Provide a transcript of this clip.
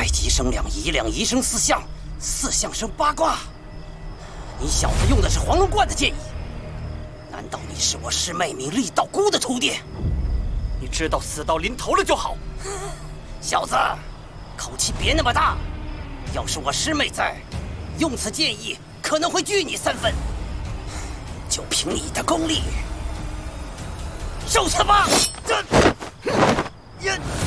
极生两仪，两仪生四象，四象生八卦。你小子用的是黄龙观的剑意，难道你是我师妹名利道姑的徒弟？你知道死到临头了就好。小子，口气别那么大。要是我师妹在，用此剑意可能会拒你3分。就凭你的功力，受死吧！